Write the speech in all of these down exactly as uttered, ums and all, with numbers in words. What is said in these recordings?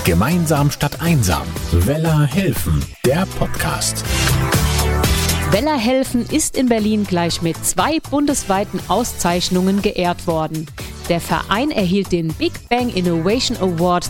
Gemeinsam statt einsam. Weller helfen, der Podcast. Weller helfen ist in Berlin gleich mit zwei bundesweiten Auszeichnungen geehrt worden. Der Verein erhielt den Big Bang Innovation Award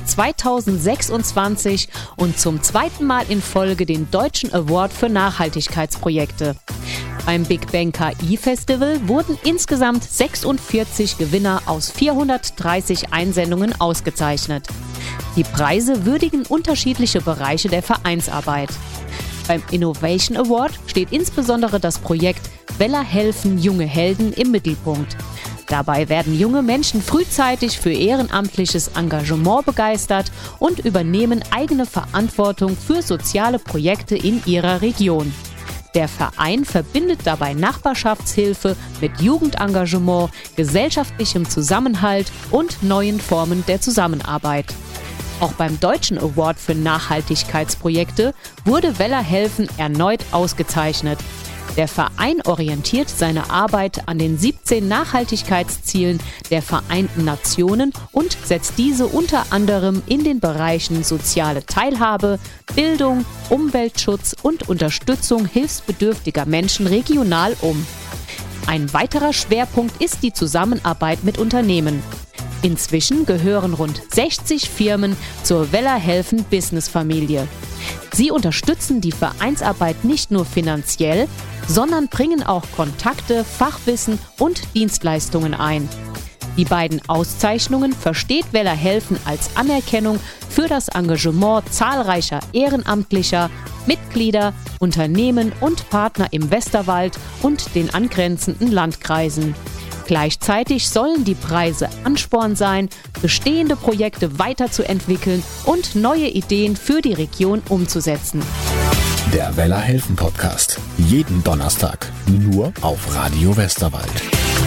zweitausendsechsundzwanzig und zum zweiten Mal in Folge den Deutschen Award für Nachhaltigkeitsprojekte. Beim Big Bang K I-Festival wurden insgesamt sechsundvierzig Gewinner aus vierhundertdreißig Einsendungen ausgezeichnet. Die Preise würdigen unterschiedliche Bereiche der Vereinsarbeit. Beim Innovation Award steht insbesondere das Projekt Weller helfen junge Helden im Mittelpunkt. Dabei werden junge Menschen frühzeitig für ehrenamtliches Engagement begeistert und übernehmen eigene Verantwortung für soziale Projekte in ihrer Region. Der Verein verbindet dabei Nachbarschaftshilfe mit Jugendengagement, gesellschaftlichem Zusammenhalt und neuen Formen der Zusammenarbeit. Auch beim Deutschen Award für Nachhaltigkeitsprojekte wurde Weller helfen erneut ausgezeichnet. Der Verein orientiert seine Arbeit an den siebzehn Nachhaltigkeitszielen der Vereinten Nationen und setzt diese unter anderem in den Bereichen soziale Teilhabe, Bildung, Umweltschutz und Unterstützung hilfsbedürftiger Menschen regional um. Ein weiterer Schwerpunkt ist die Zusammenarbeit mit Unternehmen. Inzwischen gehören rund sechzig Firmen zur Weller helfen Business-Familie. Sie unterstützen die Vereinsarbeit nicht nur finanziell, sondern bringen auch Kontakte, Fachwissen und Dienstleistungen ein. Die beiden Auszeichnungen versteht Weller helfen als Anerkennung für das Engagement zahlreicher ehrenamtlicher Mitglieder, Unternehmen und Partner im Westerwald und den angrenzenden Landkreisen. Gleichzeitig sollen die Preise Ansporn sein, bestehende Projekte weiterzuentwickeln und neue Ideen für die Region umzusetzen. Der Weller helfen Podcast. Jeden Donnerstag. Nur auf Radio Westerwald.